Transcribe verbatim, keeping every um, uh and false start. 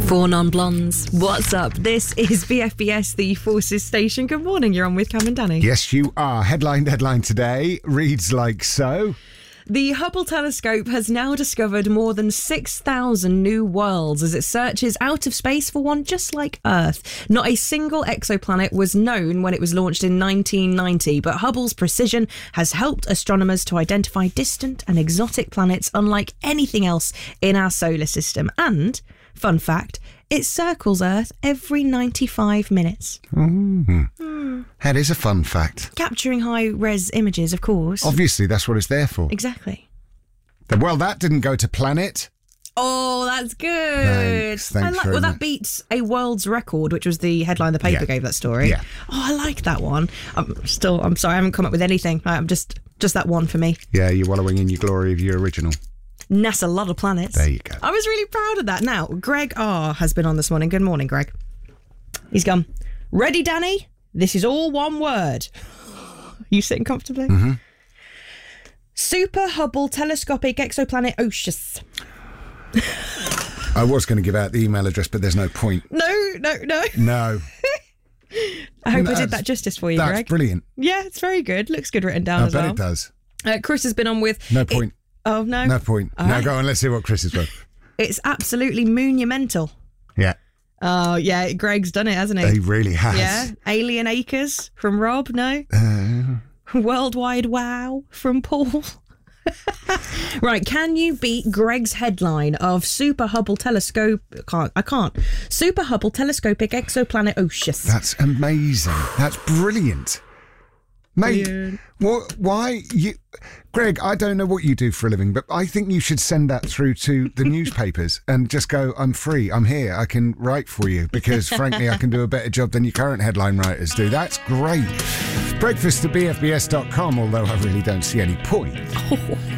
Four non-blondes. What's up? This is B F B S, the Forces Station. Good morning. You're on with Cam and Danny. Yes, you are. Headline deadline today reads like so. The Hubble telescope has now discovered more than six thousand new worlds as it searches out of space for one just like Earth. Not a single exoplanet was known when it was launched in nineteen ninety, but Hubble's precision has helped astronomers to identify distant and exotic planets unlike anything else in our solar system. And, fun fact, it circles Earth every ninety-five minutes. Mm. Mm. That is a fun fact. Capturing high-res images, of course. Obviously, that's what it's there for. Exactly. Well, that didn't go to Planet. Oh, that's good. Thanks, thanks I like, very well, that much. beats a world's record, which was the headline the paper Yeah. gave that story. Yeah. Oh, I like that one. I'm still, I'm sorry, I haven't come up with anything. I'm just, just that one for me. Yeah, you're wallowing in your glory of your original. NASA, a lot of planets. There you go. I was really proud of that. Now, Greg R has been on this morning. Good morning, Greg. He's gone, ready, Danny? This is all one word. You sitting comfortably? Mm-hmm. Super Hubble Telescopic Exoplanet Oshus. I was going to give out the email address, but there's no point. No, no, no. No. I hope I That's- did that justice for you, That's Greg. brilliant. Yeah, it's very good. Looks good written down I as bet well. it does. Uh, Chris has been on with... No point. It, oh, no? No point. All Now right. go on, let's see what Chris has wrote. It's absolutely monumental. Yeah, Oh, yeah, Greg's done it, hasn't he? he really has. Yeah. Alien Acres from Rob, no? Uh, Worldwide Wow from Paul. Right, can you beat Greg's headline of Super Hubble Telescope... I can't, I can't. Super Hubble Telescopic Exoplanet Oshus. that's amazing. That's brilliant. Mate, Brilliant. what, why you... Greg, I don't know what you do for a living, but I think you should send that through to the newspapers and just go, I'm free, I'm here, I can write for you, because frankly, I can do a better job than your current headline writers do. That's great. Breakfast at b f b s dot com, although I really don't see any point.